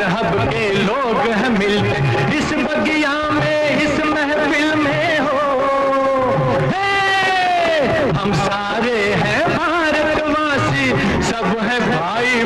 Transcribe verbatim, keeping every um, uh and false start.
मजहब के लोग हैं मिलते इस बगिया में, इस महफिल में हो। हे! हम सारे हैं भारतवासी, सब है भाई